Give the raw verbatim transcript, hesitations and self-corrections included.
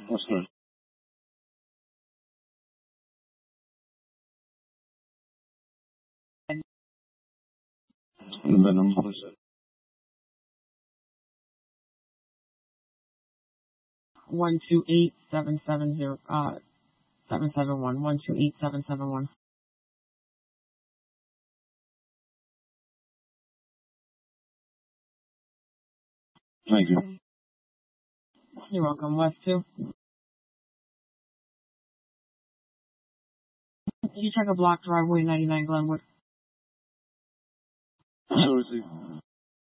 What's that? And the number is one two eight seven seven zero uh seven seven one one two eight seven seven one. Thank you. You're welcome. West two. You check a block driveway, ninety-nine Glenwood. So is he